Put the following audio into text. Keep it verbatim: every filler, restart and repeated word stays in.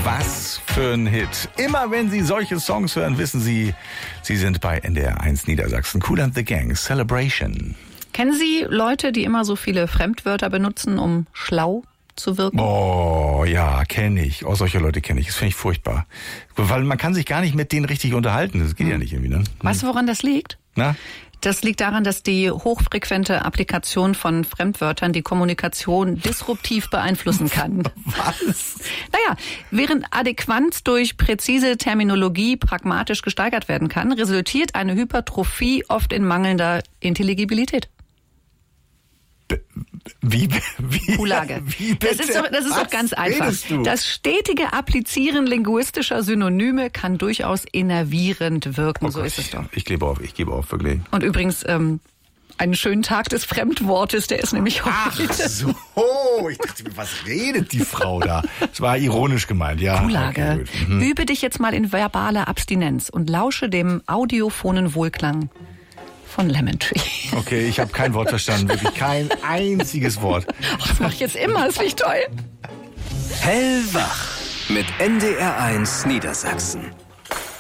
Was für ein Hit. Immer wenn Sie solche Songs hören, wissen Sie, Sie sind bei N D R eins Niedersachsen. Kool and the Gang, Celebration. Kennen Sie Leute, die immer so viele Fremdwörter benutzen, um schlau zu wirken? Oh, ja, kenne ich. Oh, solche Leute kenne ich. Das finde ich furchtbar. Weil man kann sich gar nicht mit denen richtig unterhalten. Das geht hm. ja nicht irgendwie, ne? Hm. Weißt du, woran das liegt? Na? Das liegt daran, dass die hochfrequente Applikation von Fremdwörtern die Kommunikation disruptiv beeinflussen kann. Was? Naja, während Adäquanz durch präzise Terminologie pragmatisch gesteigert werden kann, resultiert eine Hypertrophie oft in mangelnder Intelligibilität. Wie, wie, Kuhlage. Wie bitte? Das ist doch, das ist doch ganz einfach. Das stetige Applizieren linguistischer Synonyme kann durchaus innervierend wirken. Oh so Gott, ist es doch. Ich gebe auf, ich gebe auf, wirklich. Und übrigens, ähm, einen schönen Tag des Fremdwortes, der ist nämlich heute. Ach so, ich dachte, was redet die Frau da? Das war ironisch gemeint, ja. Kuhlage. Okay, mhm. Übe dich jetzt mal in verbaler Abstinenz und lausche dem audiophonen Wohlklang von Lemon Tree. Okay, ich habe kein Wort verstanden, wirklich kein einziges Wort. Ach, das mache ich jetzt immer, das finde ich toll. Hellwach mit N D R eins Niedersachsen.